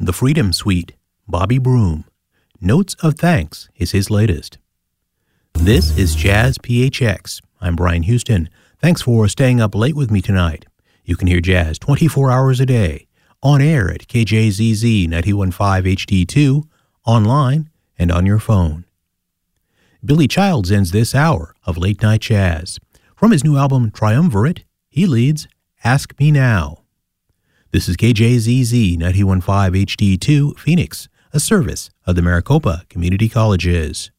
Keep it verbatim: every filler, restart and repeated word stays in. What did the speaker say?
The Freedom Suite, Bobby Broom. Notes of Thanks is his latest. This is Jazz P H X. I'm Brian Houston. Thanks for staying up late with me tonight. You can hear jazz twenty-four hours a day, on air at K J Z Z ninety-one point five H D two, online, and on your phone. Billy Childs ends this hour of Late Night Jazz. From his new album Triumvirate, he leads Ask Me Now. This is K J Z Z ninety-one point five H D two, Phoenix, a service of the Maricopa Community Colleges.